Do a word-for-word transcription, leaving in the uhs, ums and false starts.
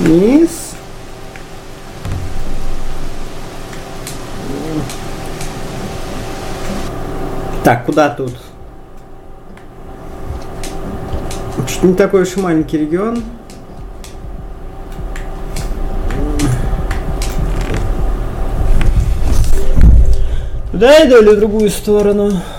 Вниз. Так, куда тут? Чуть не такой уж и маленький регион. Туда иду или в другую сторону?